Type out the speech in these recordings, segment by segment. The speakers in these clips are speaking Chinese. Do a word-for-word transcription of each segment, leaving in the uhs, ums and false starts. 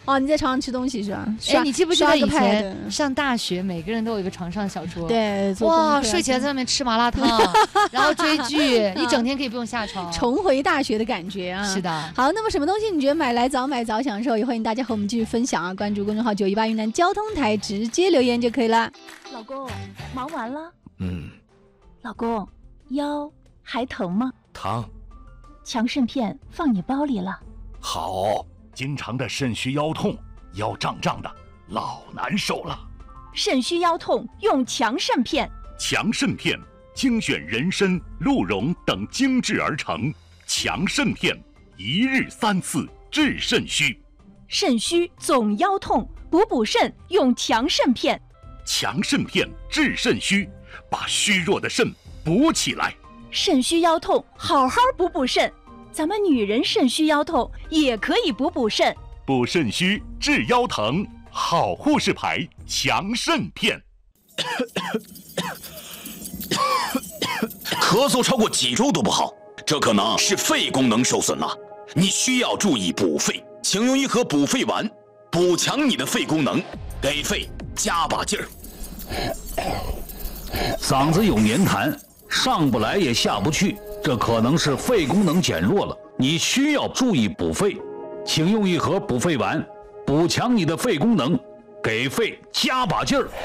哦，你在床上吃东西是吧？ 哎，你记不记得以前上大学，每个人都有一个床上小桌？ 对， 哇，睡起来在外面吃麻辣烫，然后追剧，一整天可以不用下床， 重回大学的感觉啊！ 是的。 好，那么什么东西你觉得买来早买早享受？也欢迎大家和我们继续分享啊！关注公众号九一八云南交通台，直接留言就可以了。 老公，忙完了？ 嗯。 老公，腰还疼吗？ 疼。 强肾片放你包里了。 好，经常的肾虚腰痛，腰胀胀的，老难受了。 肾虚腰痛用强肾片。 强肾片精选人参、鹿茸等精制而成，强肾片一日三次治肾虚。 肾虚总腰痛，补补肾用强肾片。 强肾片治肾虚，把虚弱的肾补起来。 肾虚腰痛，好好补补肾。咱们女人肾虚腰痛也可以补补肾。 补肾虚治腰疼，好护士牌强肾片。 咳嗽超过几周都不好，这可能是肺功能受损了。你需要注意补肺，请用一盒补肺丸，补强你的肺功能，给肺加把劲儿。 嗓子有黏痰，上不来也下不去，这可能是肺功能减弱了，你需要注意补肺，请用一盒补肺丸，补强你的肺功能，给肺加把劲儿。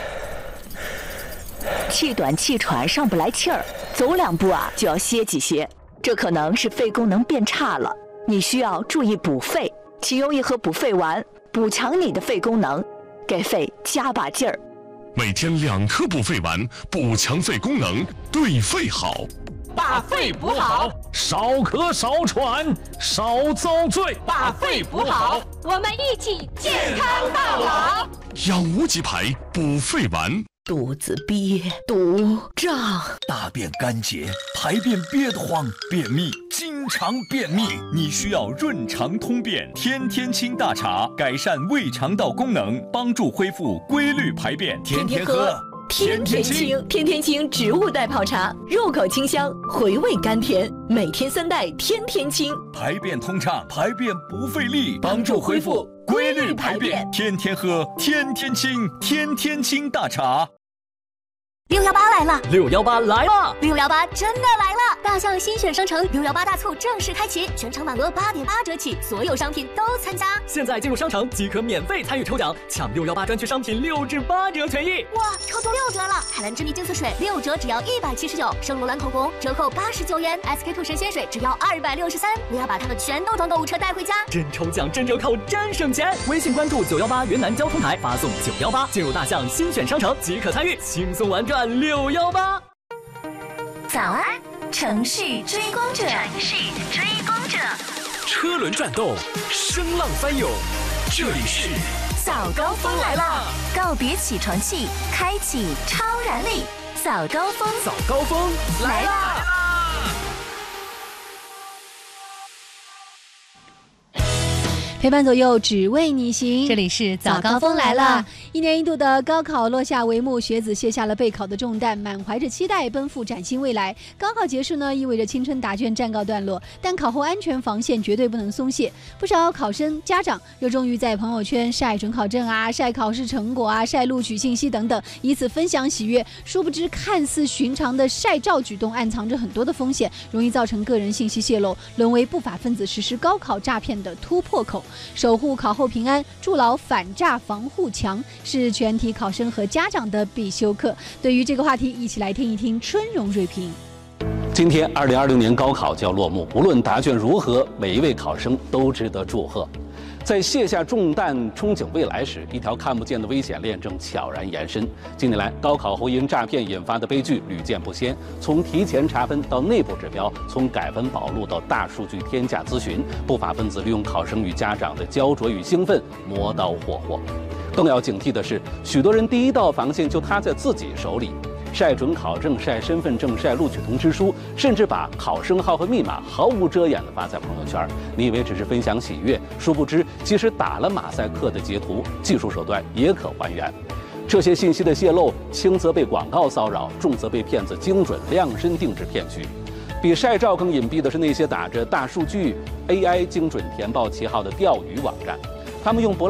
气短气喘上不来气儿，走两步啊就要歇几歇，这可能是肺功能变差了，你需要注意补肺，请用一盒补肺丸，补强你的肺功能，给肺加把劲儿。 每天两颗补肺丸，补强肺功能，对肺好。 把肺补好， 少咳少喘少遭罪。 把肺补好，我们一起健康到老。 养无极牌补肺丸。 肚子憋、堵、胀， 大便干结，排便憋得慌，便秘，经常便秘，你需要润肠通便天天清大茶，改善胃肠道功能，帮助恢复规律排便。天天喝， 天天清，天天清植物代泡茶，入口清香，回味甘甜，每天三袋，天天清， 排便通畅，排便不费力，帮助恢复规律排便。天天喝，天天清，天天清大茶。 六幺八来了！ 六幺八来了！ 六幺八真的来了！大象新选商城六幺八大促正式开启，全场满额八点八折起，所有商品都参加。 现在进入商城即可免费参与抽奖，抢六幺八专区商品六至八折权益！ 哇，超多六折了！海蓝之谜净色水六折只要一百七十九，圣罗兰口红折扣八十九元 ，S K two 神仙水只要二百六十三。不要把它们全都装购物车带回家， 真抽奖、真折扣、真省钱！微信关注九幺八云南交通台，发送九幺八进入大象新选商城即可参与，轻松玩转六幺八。 早安，城市追光者， 城市追光者， 车轮转动，声浪翻涌，这里是早高峰来了，告别起床气，开启超燃力，早高峰， 早高峰来啦！ 陪伴左右，只为你行。 这里是早高峰来了。 一年一度的高考落下帷幕，学子卸下了备考的重担，满怀着期待奔赴崭新未来。高考结束呢，意味着青春答卷暂告段落，但考后安全防线绝对不能松懈。不少考生家长热衷于在朋友圈晒准考证啊、晒考试成果啊、晒录取信息等等，以此分享喜悦。殊不知，看似寻常的晒照举动，暗藏着很多的风险，容易造成个人信息泄露，沦为不法分子实施高考诈骗的突破口。守护考后平安，筑牢反诈防护墙，是全体考生和家长的必修课。对于这个话题，一起来听一听春荣锐评。 今天，二零二零年高考就要落幕，无论答卷如何，每一位考生都值得祝贺。在卸下重担、憧憬未来时，一条看不见的危险链正悄然延伸。近年来，高考后因诈骗引发的悲剧屡见不鲜，从提前查分到内部指标，从改分保录到大数据天价咨询，不法分子利用考生与家长的焦灼与兴奋，磨刀霍霍。更要警惕的是，许多人第一道防线就塌在自己手里。晒准考证、晒身份证、晒录取通知书，甚至把考生号和密码毫无遮掩地发在朋友圈。你以为只是分享喜悦，殊不知即使打了马赛克的截图，技术手段也可还原。这些信息的泄露，轻则被广告骚扰，重则被骗子精准量身定制骗局。比晒照更隐蔽的是那些打着大数据、A I 精准填报旗号的钓鱼网站，他们用不